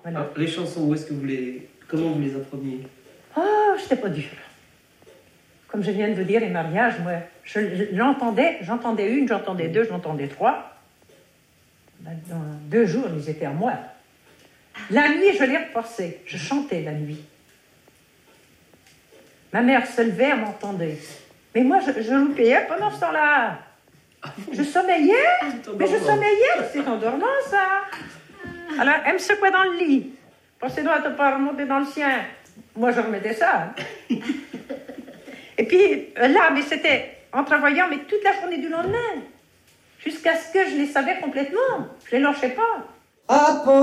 Voilà. Alors, les chansons, où est-ce que comment vous les appreniez? Oh, c'était pas dur. Comme je viens de vous dire, les mariages, moi, j'entendais une, j'entendais deux, j'entendais trois. Dans 2 jours, ils étaient à moi. La nuit, je les reforçais. Je chantais la nuit. Ma mère se levait, elle m'entendait. Mais moi, je loupais pendant ce temps-là. Je sommeillais, mais je sommeillais. C'est endormant, ça. Alors, elle me secouait dans le lit. Pensez donc, elle ne pas remonter dans le sien. Moi, je remettais ça. Et puis, là, mais c'était en travaillant, mais toute la journée du lendemain. Jusqu'à ce que je les savais complètement. Je ne les lâchais pas.